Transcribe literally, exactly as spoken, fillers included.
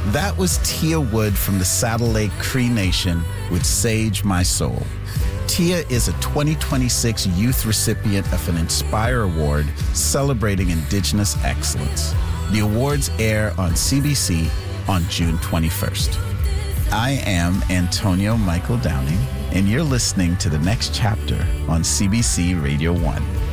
That was Tia Wood from the Saddle Lake Cree Nation with Sage My Soul. Tia is a twenty twenty-six youth recipient of an Inspire Award celebrating Indigenous excellence. The awards air on C B C on June twenty-first. I am Antonio Michael Downing, and you're listening to the next chapter on C B C Radio one.